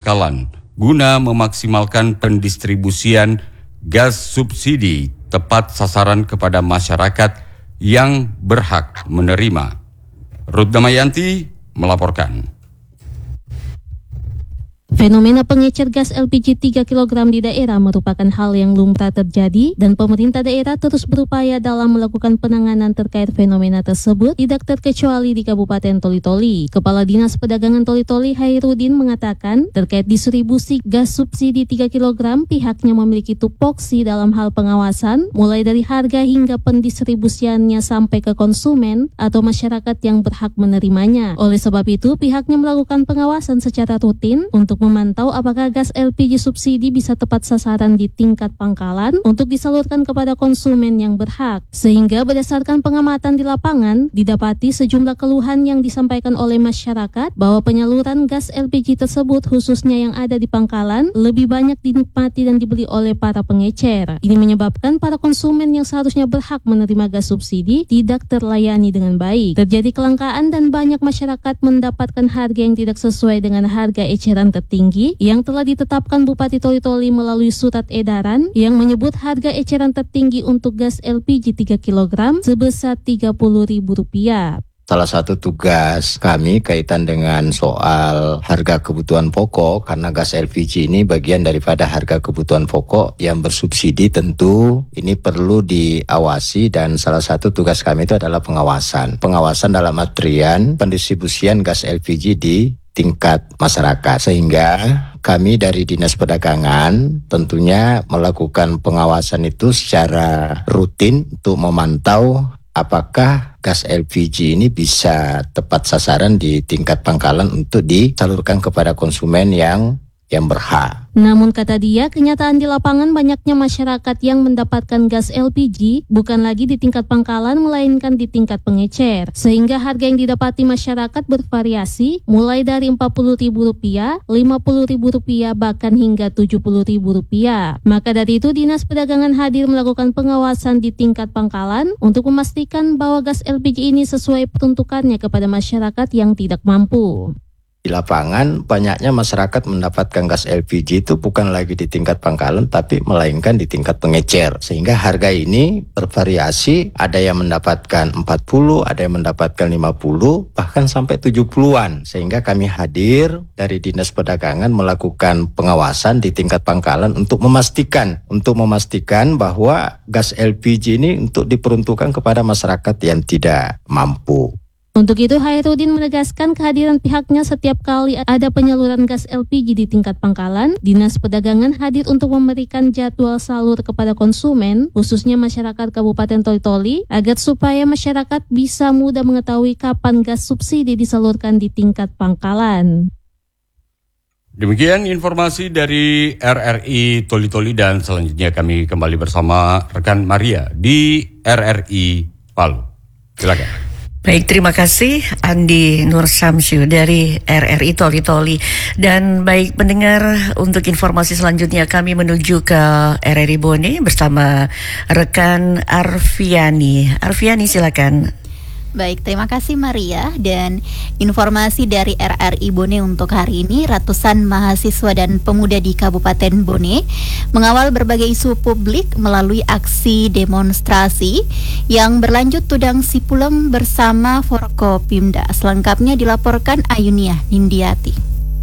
Pangkalan guna memaksimalkan pendistribusian gas subsidi tepat sasaran kepada masyarakat yang berhak menerima. Ruth Damayanti melaporkan. Fenomena pengecer gas LPG 3 kg di daerah merupakan hal yang lumrah terjadi dan pemerintah daerah terus berupaya dalam melakukan penanganan terkait fenomena tersebut tidak terkecuali di Kabupaten Toli-Toli. Kepala Dinas Perdagangan Toli-Toli Hairudin mengatakan terkait distribusi gas subsidi 3 kg pihaknya memiliki tupoksi dalam hal pengawasan mulai dari harga hingga pendistribusiannya sampai ke konsumen atau masyarakat yang berhak menerimanya. Oleh sebab itu pihaknya melakukan pengawasan secara rutin untuk memantau apakah gas LPG subsidi bisa tepat sasaran di tingkat pangkalan untuk disalurkan kepada konsumen yang berhak. Sehingga berdasarkan pengamatan di lapangan, didapati sejumlah keluhan yang disampaikan oleh masyarakat bahwa penyaluran gas LPG tersebut khususnya yang ada di pangkalan lebih banyak dinikmati dan dibeli oleh para pengecer. Ini menyebabkan para konsumen yang seharusnya berhak menerima gas subsidi tidak terlayani dengan baik. Terjadi kelangkaan dan banyak masyarakat mendapatkan harga yang tidak sesuai dengan harga eceran tertinggi yang telah ditetapkan Bupati Toli-Toli melalui surat edaran yang menyebut harga eceran tertinggi untuk gas LPG 3 kg sebesar Rp30.000. Salah satu tugas kami kaitan dengan soal harga kebutuhan pokok, karena gas LPG ini bagian daripada harga kebutuhan pokok yang bersubsidi, tentu ini perlu diawasi dan salah satu tugas kami itu adalah pengawasan. Pengawasan dalam artian pendistribusian gas LPG di tingkat masyarakat, sehingga kami dari Dinas Perdagangan tentunya melakukan pengawasan itu secara rutin untuk memantau apakah gas LPG ini bisa tepat sasaran di tingkat pangkalan untuk disalurkan kepada konsumen yang berhak. Namun kata dia, kenyataan di lapangan banyaknya masyarakat yang mendapatkan gas LPG bukan lagi di tingkat pangkalan melainkan di tingkat pengecer. Sehingga harga yang didapati masyarakat bervariasi mulai dari Rp40.000, Rp50.000 bahkan hingga Rp70.000. Maka dari itu Dinas Perdagangan hadir melakukan pengawasan di tingkat pangkalan untuk memastikan bahwa gas LPG ini sesuai peruntukannya kepada masyarakat yang tidak mampu. Di lapangan banyaknya masyarakat mendapatkan gas LPG itu bukan lagi di tingkat pangkalan tapi melainkan di tingkat pengecer. Sehingga harga ini bervariasi, ada yang mendapatkan 40, ada yang mendapatkan 50, bahkan sampai 70-an. Sehingga kami hadir dari Dinas Perdagangan melakukan pengawasan di tingkat pangkalan untuk memastikan bahwa gas LPG ini untuk diperuntukkan kepada masyarakat yang tidak mampu. Untuk itu, Hairudin menegaskan kehadiran pihaknya setiap kali ada penyaluran gas LPG di tingkat pangkalan. Dinas Perdagangan hadir untuk memberikan jadwal salur kepada konsumen, khususnya masyarakat Kabupaten Toli-Toli, agar supaya masyarakat bisa mudah mengetahui kapan gas subsidi disalurkan di tingkat pangkalan. Demikian informasi dari RRI Toli-Toli dan selanjutnya kami kembali bersama rekan Maria di RRI Palu. Silakan. Baik, terima kasih Andi Nur Samsyu dari RRI Toli-Toli. Dan baik pendengar, untuk informasi selanjutnya kami menuju ke RRI Bone bersama rekan Arfiani. Arfiani, silakan. Baik, terima kasih Maria. Dan informasi dari RRI Bone untuk hari ini, ratusan mahasiswa dan pemuda di Kabupaten Bone mengawal berbagai isu publik melalui aksi demonstrasi yang berlanjut tudang Sipulem bersama Forkopimda. Selengkapnya dilaporkan Ayunia Nindiati.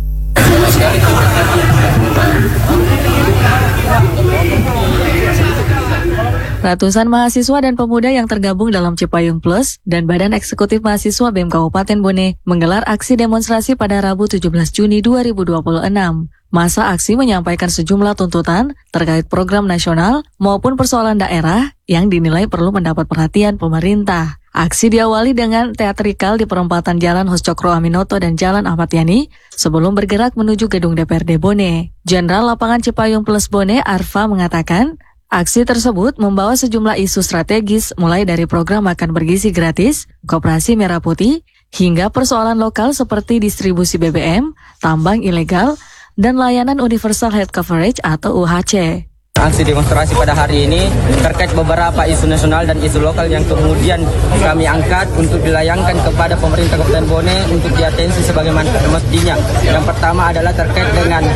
Ratusan mahasiswa dan pemuda yang tergabung dalam Cipayung Plus dan Badan Eksekutif Mahasiswa BEM Kabupaten Bone menggelar aksi demonstrasi pada Rabu 17 Juni 2026. Masa aksi menyampaikan sejumlah tuntutan terkait program nasional maupun persoalan daerah yang dinilai perlu mendapat perhatian pemerintah. Aksi diawali dengan teatrikal di perempatan Jalan Hos Cokro Aminoto dan Jalan Ahmad Yani sebelum bergerak menuju gedung DPRD Bone. Jenderal Lapangan Cipayung Plus Bone, Arfa, mengatakan aksi tersebut membawa sejumlah isu strategis mulai dari program makan bergizi gratis, koperasi merah putih, hingga persoalan lokal seperti distribusi BBM, tambang ilegal, dan layanan Universal Health Coverage atau UHC. Aksi demonstrasi pada hari ini terkait beberapa isu nasional dan isu lokal yang kemudian kami angkat untuk dilayangkan kepada pemerintah Kabupaten Bone untuk diatensi sebagaimana mestinya. Yang pertama adalah terkait dengan